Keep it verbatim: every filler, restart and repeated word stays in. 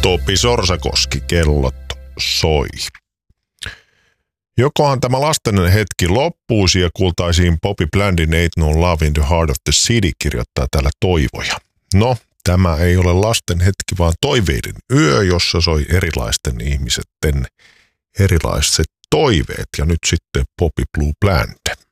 Topi Sorsakoski, kellot soi. Jokohan tämä lasten hetki loppuisi ja kuultaisiin Bobby Blandin Ain't No Love in the Heart of the City, kirjoittaa täällä Toivoja. No, tämä ei ole lasten hetki, vaan toiveiden yö, jossa soi erilaisten ihmisten erilaiset toiveet. Ja nyt sitten Bobby Blue Bland.